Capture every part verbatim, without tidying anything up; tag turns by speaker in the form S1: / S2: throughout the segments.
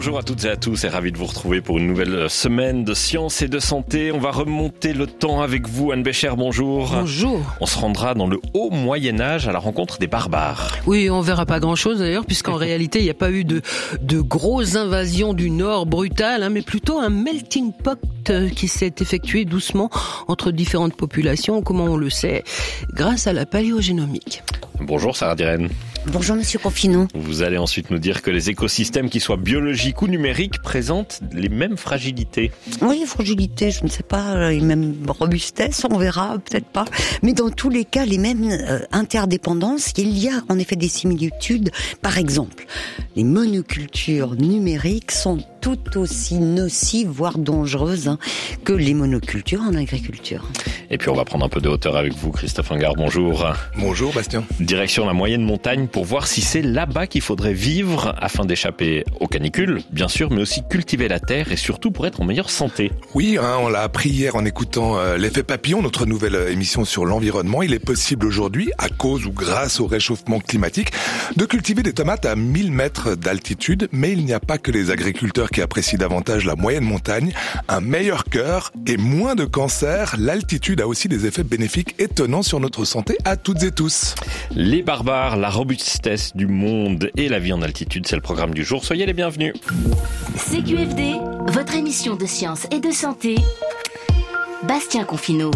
S1: Bonjour à toutes et à tous et ravi de vous retrouver pour une nouvelle semaine de science et de santé. On va remonter le temps avec vous, Anne Bécher, bonjour.
S2: Bonjour.
S1: On se rendra dans le haut Moyen-Âge à la rencontre des barbares.
S2: Oui, on verra pas grand-chose d'ailleurs, puisqu'en réalité, il n'y a pas eu de, de grosses invasions du Nord brutales, hein, mais plutôt un melting pot qui s'est effectué doucement entre différentes populations, comment on le sait, grâce à la paléogénomique.
S1: Bonjour Sarah Dirène.
S3: Bonjour Monsieur Confinou.
S1: Vous allez ensuite nous dire que les écosystèmes, qu'ils soient biologiques ou numériques, présentent les mêmes fragilités.
S3: Oui, fragilité, je ne sais pas, les mêmes robustesse, on verra, peut-être pas. Mais dans tous les cas, les mêmes euh, interdépendances. Il y a en effet des similitudes. Par exemple, les monocultures numériques sont tout aussi nocives, voire dangereuses, hein, que les monocultures en agriculture.
S1: Et puis on va prendre un peu de hauteur avec vous, Christophe Ingard, bonjour.
S4: Bonjour Bastien.
S1: Direction la moyenne montagne pour voir si c'est là-bas qu'il faudrait vivre afin d'échapper aux canicules, bien sûr, mais aussi cultiver la terre et surtout pour être en meilleure santé.
S4: Oui, hein, on l'a appris hier en écoutant euh, l'effet papillon, notre nouvelle émission sur l'environnement. Il est possible aujourd'hui, à cause ou grâce au réchauffement climatique, de cultiver des tomates à mille mètres d'altitude, mais il n'y a pas que les agriculteurs qui apprécient davantage la moyenne montagne. Un meilleur cœur et moins de cancer, l'altitude a aussi des effets bénéfiques étonnants sur notre santé à toutes et tous.
S1: Les barbares, la robustesse du monde et la vie en altitude, c'est le programme du jour. Soyez les bienvenus.
S5: C Q F D, votre émission de science et de santé. Bastien Confinou.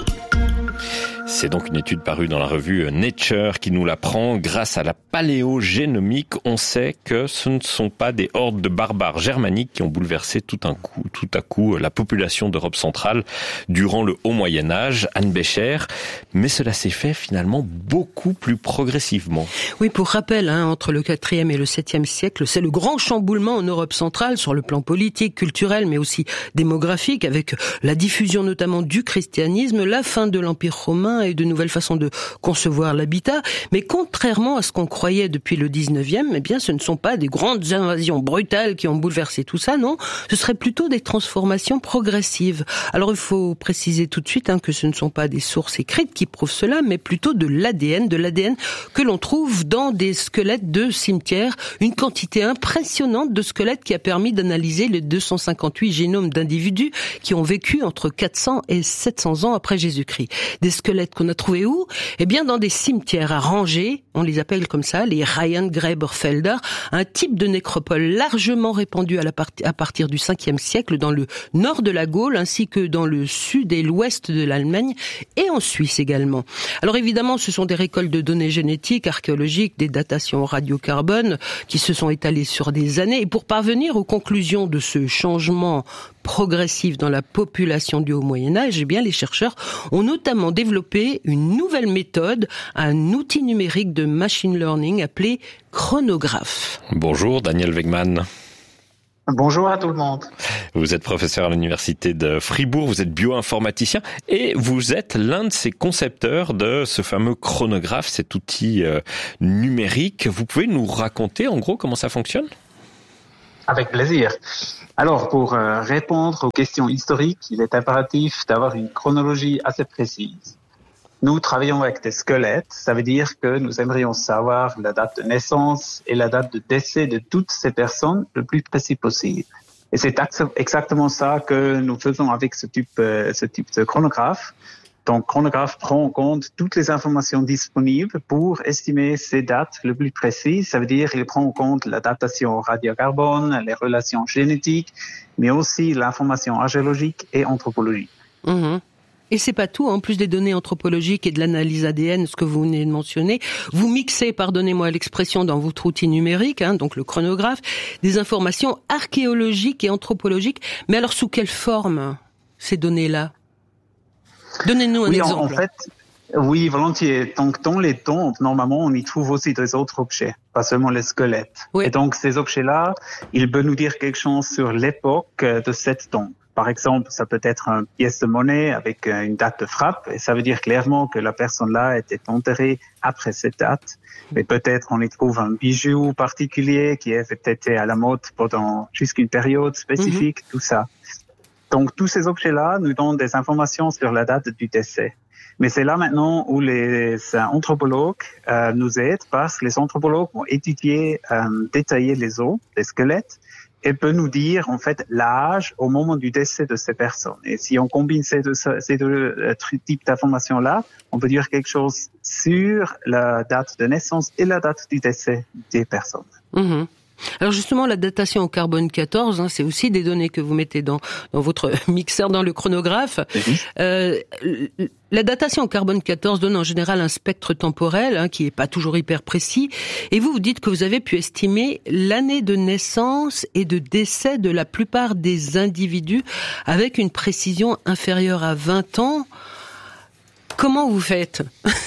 S1: C'est donc une étude parue dans la revue Nature qui nous l'apprend. Grâce à la paléogénomique, on sait que ce ne sont pas des hordes de barbares germaniques qui ont bouleversé tout un coup, tout à coup la population d'Europe centrale durant le haut Moyen-Âge, Anne Bécher, mais cela s'est fait finalement beaucoup plus progressivement.
S2: Oui, pour rappel, hein, entre le quatrième et le septième siècle, c'est le grand chamboulement en Europe centrale sur le plan politique, culturel, mais aussi démographique, avec la diffusion notamment du christianisme, la fin de l'Empire romain et de nouvelles façons de concevoir l'habitat. Mais contrairement à ce qu'on croyait depuis le dix-neuvième, eh bien, ce ne sont pas des grandes invasions brutales qui ont bouleversé tout ça, non. Ce serait plutôt des transformations progressives. Alors, il faut préciser tout de suite hein, que ce ne sont pas des sources écrites qui prouvent cela, mais plutôt de l'A D N, de l'A D N que l'on trouve dans des squelettes de cimetières. Une quantité impressionnante de squelettes qui a permis d'analyser les deux cent cinquante-huit génomes d'individus qui ont vécu entre quatre cents et sept cents ans après Jésus-Christ. Des squelettes qu'on a trouvé où? Eh bien, dans des cimetières à ranger, on les appelle comme ça, les Reihengräberfelder, un type de nécropole largement répandu à, la part- à partir du cinquième siècle dans le nord de la Gaule, ainsi que dans le sud et l'ouest de l'Allemagne, et en Suisse également. Alors évidemment, ce sont des récoltes de données génétiques, archéologiques, des datations radiocarbone, qui se sont étalées sur des années, et pour parvenir aux conclusions de ce changement progressif dans la population du Haut Moyen-Âge, eh bien, les chercheurs ont notamment développé une nouvelle méthode, un outil numérique de machine learning appelé chronographe.
S1: Bonjour, Daniel Wegmann.
S6: Bonjour à tout le monde.
S1: Vous êtes professeur à l'université de Fribourg, vous êtes bioinformaticien et vous êtes l'un de ces concepteurs de ce fameux chronographe, cet outil euh, numérique. Vous pouvez nous raconter en gros comment ça fonctionne ?
S6: Avec plaisir. Alors, pour euh, répondre aux questions historiques, il est impératif d'avoir une chronologie assez précise. Nous travaillons avec des squelettes, ça veut dire que nous aimerions savoir la date de naissance et la date de décès de toutes ces personnes le plus précis possible. Et c'est exactement ça que nous faisons avec ce type, euh, ce type de chronographe. Donc, chronographe prend en compte toutes les informations disponibles pour estimer ces dates le plus précises. Ça veut dire qu'il prend en compte la datation radiocarbone, les relations génétiques, mais aussi l'information archéologique et anthropologique.
S2: Mmh. Et c'est pas tout, en plus des données anthropologiques et de l'analyse A D N, ce que vous venez de mentionner, vous mixez, pardonnez-moi l'expression, dans votre outil numérique, hein, donc le chronographe, des informations archéologiques et anthropologiques. Mais alors, sous quelle forme, ces données-là ? Donnez-nous un
S6: oui,
S2: exemple.
S6: En, en fait, oui, volontiers. Donc, dans les tombes, normalement, on y trouve aussi des autres objets, pas seulement les squelettes. Oui. Et donc, ces objets-là, ils peuvent nous dire quelque chose sur l'époque de cette tombe. Par exemple, ça peut être une pièce de monnaie avec une date de frappe, et ça veut dire clairement que la personne-là était enterrée après cette date. Mais peut-être on y trouve un bijou particulier qui avait été à la mode pendant jusqu'à une période spécifique, mm-hmm. tout ça. Donc, tous ces objets-là nous donnent des informations sur la date du décès. Mais c'est là maintenant où les anthropologues euh, nous aident, parce que les anthropologues vont étudier, euh, détailler les os, les squelettes, elle peut nous dire en fait l'âge au moment du décès de ces personnes. Et si on combine ces deux, ces deux types d'informations-là, on peut dire quelque chose sur la date de naissance et la date du décès des personnes.
S2: Mmh. Alors justement, la datation au carbone quatorze, hein, c'est aussi des données que vous mettez dans, dans votre mixeur, dans le chronographe. Mmh. Euh, la datation au carbone quatorze donne en général un spectre temporel hein, qui est pas toujours hyper précis. Et vous, vous dites que vous avez pu estimer l'année de naissance et de décès de la plupart des individus avec une précision inférieure à vingt ans. Comment vous faites ?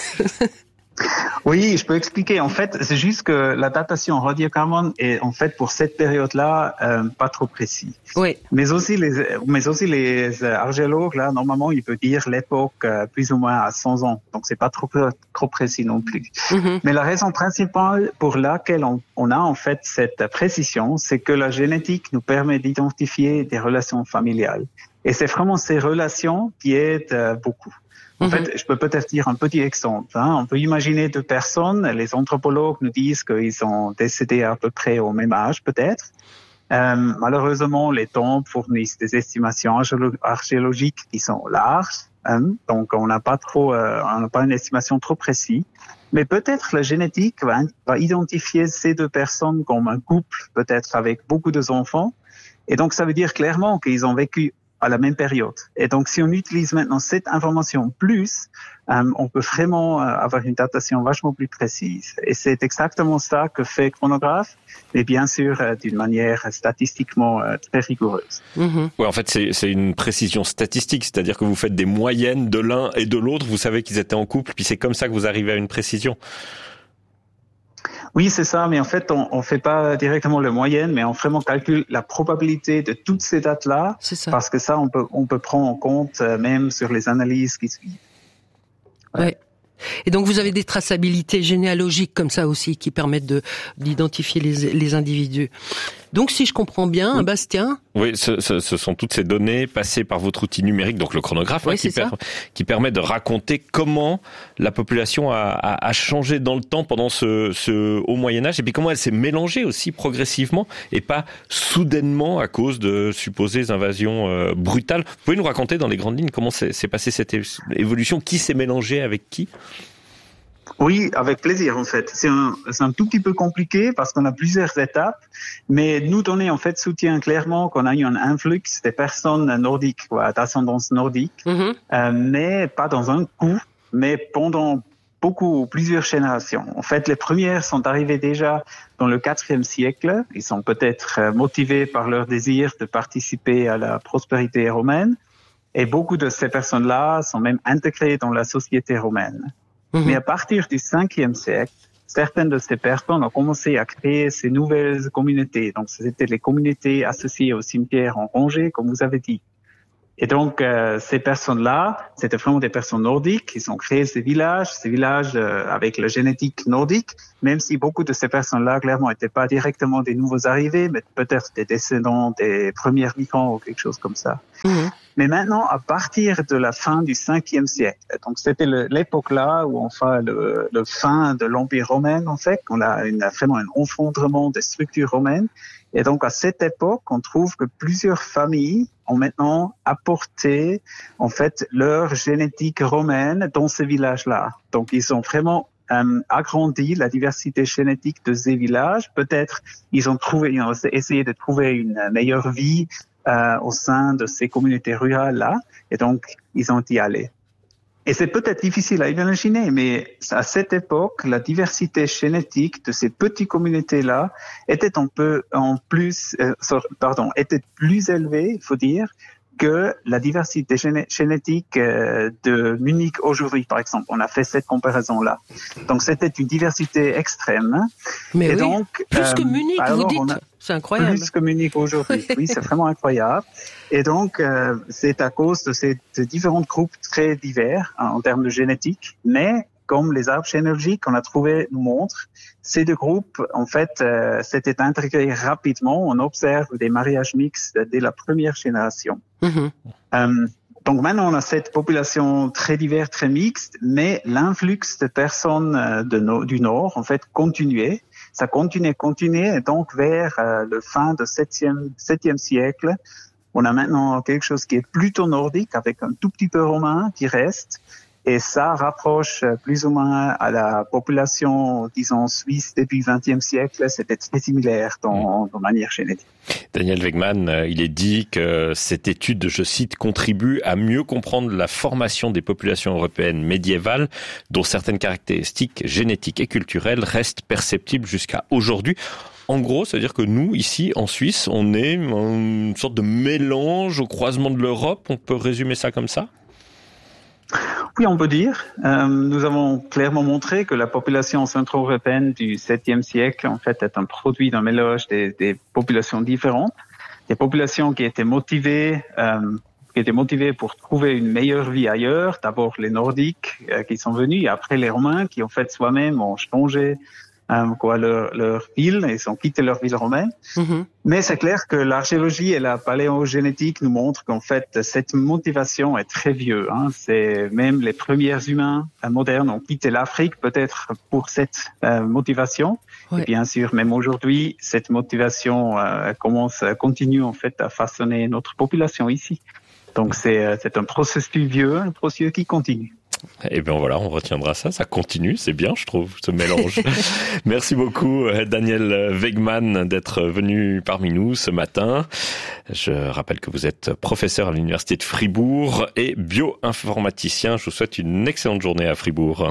S6: Oui, je peux expliquer. En fait, c'est juste que la datation en radiocarbone est en fait pour cette période-là euh, pas trop précis.
S2: Oui.
S6: Mais aussi les, mais aussi les archéologues là, normalement, ils peuvent dire l'époque euh, plus ou moins à cent ans. Donc c'est pas trop trop précis non plus. Mm-hmm. Mais la raison principale pour laquelle on, on a en fait cette précision, c'est que la génétique nous permet d'identifier des relations familiales. Et c'est vraiment ces relations qui aident euh, beaucoup. En fait, je peux peut-être dire un petit exemple. Hein. On peut imaginer deux personnes. Les anthropologues nous disent qu'ils sont décédés à peu près au même âge, peut-être. Euh, malheureusement, les tombes fournissent des estimations archéologiques qui sont larges. Hein. Donc, on n'a pas trop, euh, on n'a pas une estimation trop précise. Mais peut-être la génétique va, va identifier ces deux personnes comme un couple, peut-être avec beaucoup d'enfants. Et donc, ça veut dire clairement qu'ils ont vécu à la même période. Et donc, si on utilise maintenant cette information plus, euh, on peut vraiment euh, avoir une datation vachement plus précise. Et c'est exactement ça que fait Chronographe, mais bien sûr euh, d'une manière statistiquement euh, très rigoureuse.
S1: Mmh. Ouais, en fait, c'est, c'est une précision statistique, c'est-à-dire que vous faites des moyennes de l'un et de l'autre, vous savez qu'ils étaient en couple, puis c'est comme ça que vous arrivez à une précision.
S6: Oui, c'est ça, mais en fait, on ne fait pas directement le moyenne, mais on vraiment calcule la probabilité de toutes ces dates-là, parce que ça, on peut, on peut prendre en compte euh, même sur les analyses qui suivent.
S2: Ouais. Ouais. Et donc, vous avez des traçabilités généalogiques comme ça aussi, qui permettent de, d'identifier les, les individus. Donc, si je comprends bien, oui. Bastien.
S1: Oui, ce, ce, ce sont toutes ces données passées par votre outil numérique, donc le chronographe,
S2: oui,
S1: hein, qui, per, qui permet de raconter comment la population a, a, a changé dans le temps pendant ce, ce haut Moyen-Âge, et puis comment elle s'est mélangée aussi progressivement, et pas soudainement à cause de supposées invasions euh, brutales. Vous pouvez nous raconter dans les grandes lignes comment s'est, s'est passée cette évolution, qui s'est mélangé avec qui ?
S6: Oui, avec plaisir en fait. C'est un, c'est un tout petit peu compliqué parce qu'on a plusieurs étapes, mais nous donner en fait soutient clairement qu'on a eu un influx des personnes nordiques, quoi, d'ascendance nordique, mm-hmm. euh, mais pas dans un coup, mais pendant beaucoup, plusieurs générations. En fait, les premières sont arrivées déjà dans le quatrième siècle. Ils sont peut-être motivés par leur désir de participer à la prospérité romaine, et beaucoup de ces personnes-là sont même intégrées dans la société romaine. Mais à partir du cinquième siècle, certaines de ces personnes ont commencé à créer ces nouvelles communautés. Donc, c'était les communautés associées au cimetière en rangée, comme vous avez dit. Et donc, euh, ces personnes-là, c'était vraiment des personnes nordiques. Ils ont créé ces villages, ces villages euh, avec la génétique nordique, même si beaucoup de ces personnes-là, clairement, n'étaient pas directement des nouveaux arrivés, mais peut-être des descendants des premiers migrants ou quelque chose comme ça. Mmh. Mais maintenant, à partir de la fin du cinquième siècle, donc c'était le, l'époque là où on fait le, le fin de l'Empire romain, en fait, on a une, vraiment un effondrement des structures romaines. Et donc, à cette époque, on trouve que plusieurs familles ont maintenant apporté, en fait, leur génétique romaine dans ces villages-là. Donc, ils ont vraiment euh, agrandi la diversité génétique de ces villages. Peut-être, ils ont trouvé, ils ont essayé de trouver une meilleure vie euh, au sein de ces communautés rurales-là. Et donc, ils ont y allé. Et c'est peut-être difficile à imaginer, mais à cette époque, la diversité génétique de ces petites communautés-là était un peu en plus, euh, pardon, était plus élevée, il faut dire, que la diversité géné- génétique euh, de Munich aujourd'hui, par exemple. On a fait cette comparaison-là. Donc, c'était une diversité extrême.
S2: Mais
S6: et
S2: oui,
S6: donc,
S2: plus
S6: euh,
S2: que Munich, vous dites, a... c'est incroyable.
S6: Plus que Munich aujourd'hui, oui, c'est vraiment incroyable. Et donc, euh, c'est à cause de ces de différents groupes très divers hein, en termes de génétique, mais comme les arbres généalogiques qu'on a trouvés nous montrent, ces deux groupes, en fait, euh, s'étaient intégrés rapidement. On observe des mariages mixtes dès la première génération. Mmh. Euh, donc maintenant, on a cette population très diverse, très mixte, mais l'influx de personnes de no- du Nord, en fait, continuait. ça continue, continue, et donc vers euh, le fin du septième, septième siècle, on a maintenant quelque chose qui est plutôt nordique, avec un tout petit peu romain qui reste, et ça rapproche plus ou moins à la population, disons, suisse début vingtième siècle. C'était très similaire dans, dans manière génétique.
S1: Daniel Wegmann, il est dit que cette étude, je cite, contribue à mieux comprendre la formation des populations européennes médiévales, dont certaines caractéristiques génétiques et culturelles restent perceptibles jusqu'à aujourd'hui. En gros, c'est-à-dire que nous, ici, en Suisse, on est une sorte de mélange au croisement de l'Europe. On peut résumer ça comme ça ?
S6: Oui, on peut dire. Euh, nous avons clairement montré que la population centro-européenne du septième siècle, en fait, est un produit d'un mélange des, des populations différentes, des populations qui étaient motivées, euh, qui étaient motivées pour trouver une meilleure vie ailleurs. D'abord les Nordiques euh, qui sont venus, et après les Romains qui, en fait, soi-même ont changé euh, quoi, leur, leur ville, ils ont quitté leur ville romaine. Mm-hmm. Mais c'est clair que l'archéologie et la paléogénétique nous montrent qu'en fait, cette motivation est très vieux. Hein. C'est même les premiers humains modernes ont quitté l'Afrique peut-être pour cette euh, motivation. Ouais. Et bien sûr, même aujourd'hui, cette motivation euh, commence, continue en fait à façonner notre population ici. Donc c'est, c'est un processus vieux, un processus qui continue.
S1: Eh bien voilà, on retiendra ça, ça continue, c'est bien je trouve, ce mélange. Merci beaucoup Daniel Wegmann d'être venu parmi nous ce matin. Je rappelle que vous êtes professeur à l'université de Fribourg et bioinformaticien. Je vous souhaite une excellente journée à Fribourg.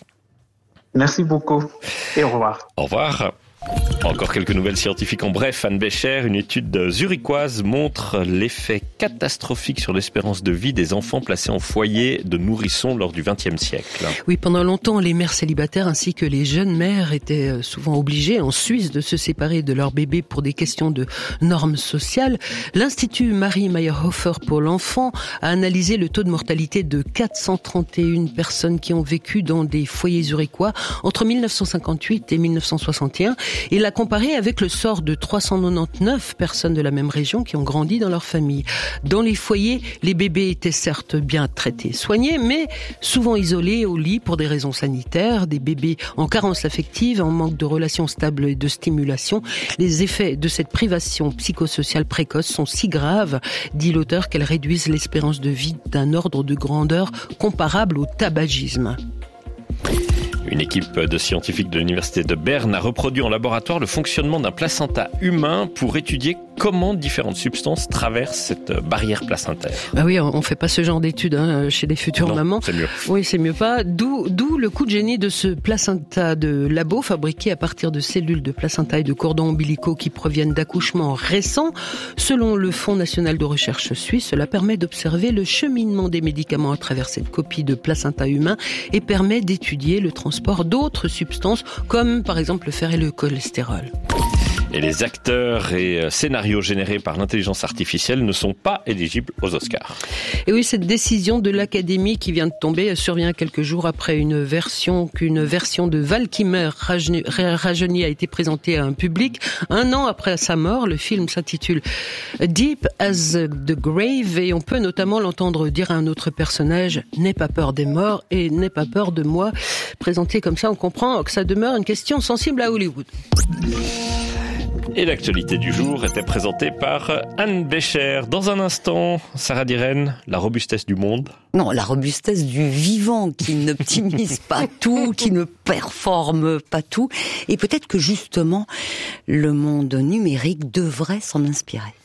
S6: Merci beaucoup et au revoir.
S1: Au revoir. Encore quelques nouvelles scientifiques en bref. Anne Becher, une étude zurichoise montre l'effet catastrophique sur l'espérance de vie des enfants placés en foyer de nourrissons lors du vingtième siècle.
S2: Oui, pendant longtemps, les mères célibataires ainsi que les jeunes mères étaient souvent obligées en Suisse de se séparer de leur bébé pour des questions de normes sociales. L'Institut Marie Meyerhofer pour l'enfant a analysé le taux de mortalité de quatre cent trente et une personnes qui ont vécu dans des foyers zurichois entre mille neuf cent cinquante-huit et mille neuf cent soixante et un. Il l'a comparé avec le sort de trois cent quatre-vingt-dix-neuf personnes de la même région qui ont grandi dans leur famille. Dans les foyers, les bébés étaient certes bien traités, soignés, mais souvent isolés au lit pour des raisons sanitaires, des bébés en carence affective, en manque de relations stables et de stimulation. Les effets de cette privation psychosociale précoce sont si graves, dit l'auteur, qu'elles réduisent l'espérance de vie d'un ordre de grandeur comparable au tabagisme.
S1: Une équipe de scientifiques de l'université de Berne a reproduit en laboratoire le fonctionnement d'un placenta humain pour étudier comment différentes substances traversent cette barrière placentaire.
S2: Bah oui, on fait pas ce genre d'études hein, chez les futures
S1: non,
S2: mamans.
S1: C'est mieux.
S2: Oui, c'est mieux pas. D'où, d'où le coup de génie de ce placenta de labo fabriqué à partir de cellules de placenta et de cordons ombilicaux qui proviennent d'accouchements récents. Selon le Fonds national de recherche suisse, cela permet d'observer le cheminement des médicaments à travers cette copie de placenta humain et permet d'étudier le transport d'autres substances comme par exemple le fer et le cholestérol.
S1: Et les acteurs et scénarios générés par l'intelligence artificielle ne sont pas éligibles aux Oscars.
S2: Et oui, cette décision de l'Académie qui vient de tomber survient quelques jours après une version qu'une version de Val Kilmer rajeuni a été présentée à un public. Un an après sa mort, le film s'intitule Deep as the Grave et on peut notamment l'entendre dire à un autre personnage « N'aie pas peur des morts et n'aie pas peur de moi ». Présenté comme ça, on comprend que ça demeure une question sensible à Hollywood.
S1: Et l'actualité du jour était présentée par Anne Becher. Dans un instant, Sarah Diren, la robustesse du monde.
S3: Non, la robustesse du vivant qui n'optimise pas tout, qui ne performe pas tout. Et peut-être que justement, le monde numérique devrait s'en inspirer.